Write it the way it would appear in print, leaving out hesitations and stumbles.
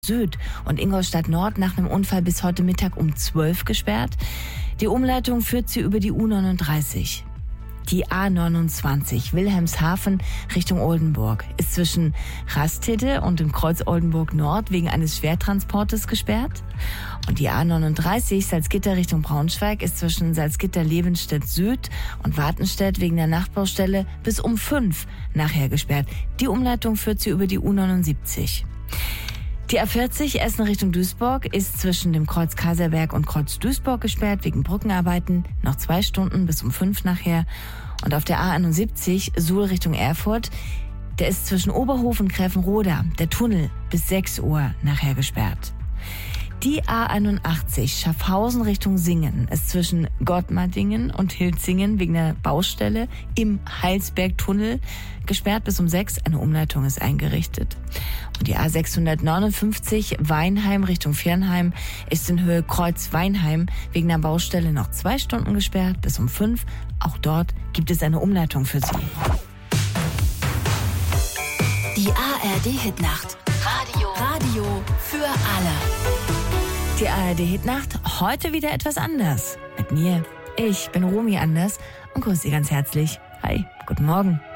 Süd und Ingolstadt Nord nach einem Unfall bis heute Mittag um 12 gesperrt. Die Umleitung führt sie über die U39. Die A29 Wilhelmshaven Richtung Oldenburg ist zwischen Rastede und dem Kreuz Oldenburg Nord wegen eines Schwertransportes gesperrt. Und die A39 Salzgitter Richtung Braunschweig ist zwischen Salzgitter-Levenstedt Süd und Wartenstedt wegen der Nachtbaustelle bis um 5 nachher gesperrt. Die Umleitung führt sie über die U79. Die A40 Essen Richtung Duisburg ist zwischen dem Kreuz Kaiserberg und Kreuz Duisburg gesperrt wegen Brückenarbeiten. Noch 2 Stunden bis um 5 nachher. Und auf der A71 Suhl Richtung Erfurt, der ist zwischen Oberhof und Gräfenroda, der Tunnel, bis 6 Uhr nachher gesperrt. Die A81 Schaffhausen Richtung Singen ist zwischen Gottmardingen und Hilzingen wegen der Baustelle im Heilsbergtunnel gesperrt bis um 6. Eine Umleitung ist eingerichtet. Und die A659 Weinheim Richtung Viernheim ist in Höhe Kreuz Weinheim wegen der Baustelle noch 2 Stunden gesperrt bis um 5. Auch dort gibt es eine Umleitung für Sie. Die ARD-Hitnacht. Radio für alle. Die ARD-Hitnacht, heute wieder etwas anders. Mit mir, ich bin Romy Anders und grüße Sie ganz herzlich. Hi, guten Morgen.